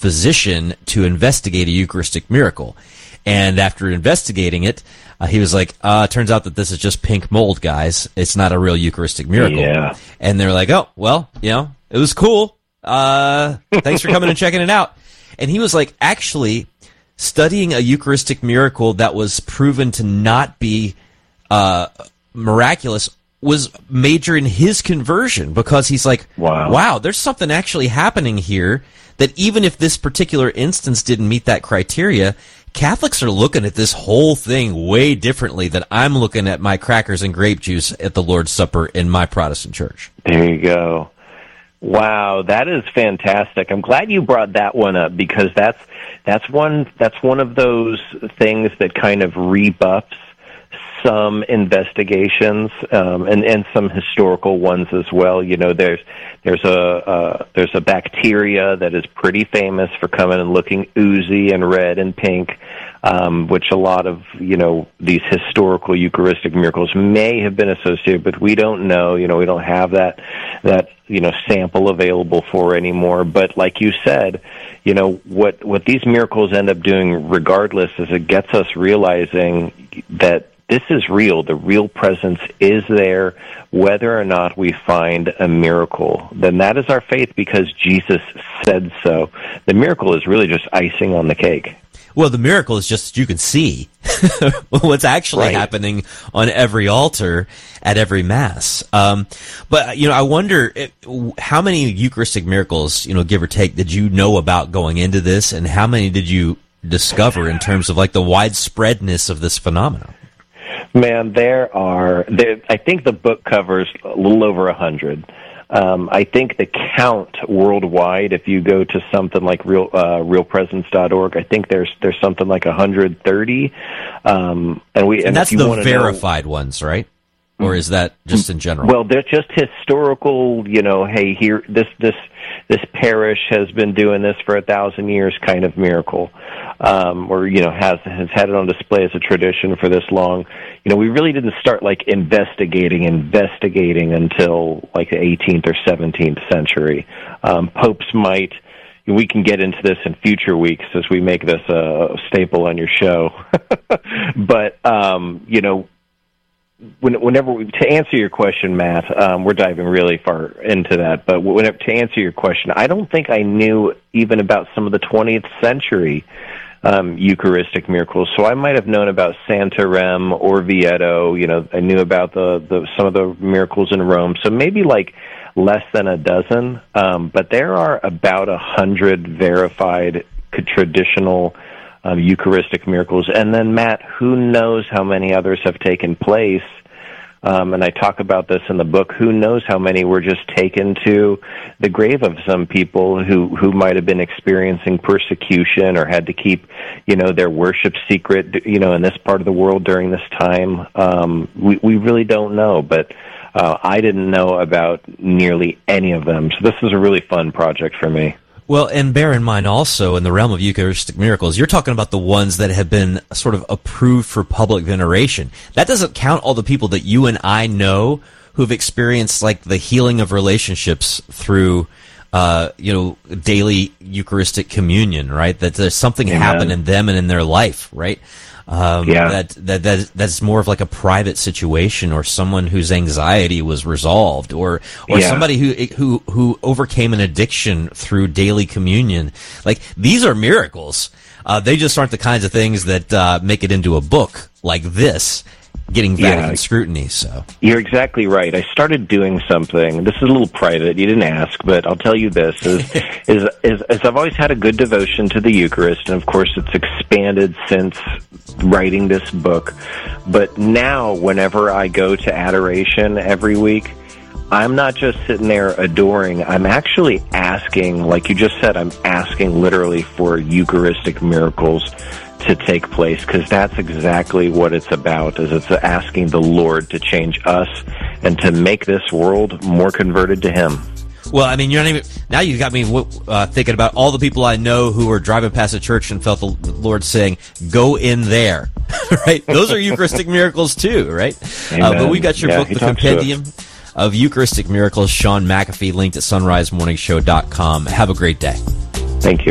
physician to investigate a Eucharistic miracle. And after investigating it, he was like, turns out that this is just pink mold, guys. It's not a real Eucharistic miracle. Yeah. And they're like, oh, well, it was cool. Thanks for coming and checking it out. And he was like, actually, studying a Eucharistic miracle that was proven to not be miraculous was major in his conversion, because he's like, wow, there's something actually happening here that even if this particular instance didn't meet that criteria, Catholics are looking at this whole thing way differently than I'm looking at my crackers and grape juice at the Lord's Supper in my Protestant church. There you go. Wow, that is fantastic. I'm glad you brought that one up, because that's one of those things that kind of rebuffs some investigations, and some historical ones as well. There's a bacteria that is pretty famous for coming and looking oozy and red and pink, which a lot of these historical Eucharistic miracles may have been associated with. We don't know. We don't have that sample available for anymore. But like you said, what these miracles end up doing, regardless, is it gets us realizing that this is real. The real presence is there, whether or not we find a miracle. Then that is our faith, because Jesus said so. The miracle is really just icing on the cake. Well, the miracle is just that you can see what's actually happening on every altar at every Mass. But I wonder how many Eucharistic miracles, give or take, did you know about going into this, and how many did you discover in terms of like the widespreadness of this phenomenon? Man, I think the book covers a little over 100. I think the count worldwide, if you go to something like realpresence.org, I think there's something like 130. And that's the verified ones, right? Or is that just in general? Well, they're just historical, hey, here, this parish has been doing this for 1,000 years kind of miracle, or, has had it on display as a tradition for this long. We really didn't start, investigating until, the 18th or 17th century. Popes might... We can get into this in future weeks as we make this a staple on your show. But, to answer your question, Matt, we're diving really far into that, but to answer your question, I don't think I knew even about some of the 20th century Eucharistic miracles. So I might have known about Santarem, Orvieto. I knew about some of the miracles in Rome. So maybe less than a dozen, but there are about 100 verified traditional Eucharistic miracles. And then, Matt, who knows how many others have taken place? And I talk about this in the book. Who knows how many were just taken to the grave of some people who might have been experiencing persecution or had to keep, their worship secret, in this part of the world during this time. We really don't know, but I didn't know about nearly any of them. So this is a really fun project for me. Well, and bear in mind also, in the realm of Eucharistic miracles, you're talking about the ones that have been sort of approved for public veneration. That doesn't count all the people that you and I know who've experienced the healing of relationships through, daily Eucharistic communion, right? That there's something happened in them and in their life, right? That's more of a private situation, or someone whose anxiety was resolved, or somebody who overcame an addiction through daily communion. These are miracles. They just aren't the kinds of things that make it into a book like this, getting Vatican scrutiny. So you're exactly right. I started doing something. This is a little private. You didn't ask, but I'll tell you this: is I've always had a good devotion to the Eucharist, and of course, it's expanded since writing this book. But now, whenever I go to adoration every week, I'm not just sitting there adoring. I'm actually asking, like you just said, I'm asking literally for Eucharistic miracles to take place, because that's exactly what it's about, is it's asking the Lord to change us and to make this world more converted to Him. Well, I mean, you're not even, now you got me thinking about all the people I know who were driving past a church and felt the Lord saying, go in there, right? Those are Eucharistic miracles too, right? But we got your book, The Compendium of Eucharistic Miracles, Sean McAfee, linked at sunrisemorningshow.com. Have a great day. Thank you.